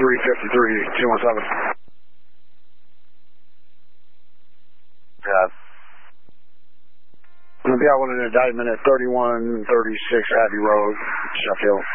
353-217. Yeah. I'm going to be out with an indictment at 3136 Abbey Road, Sheffield.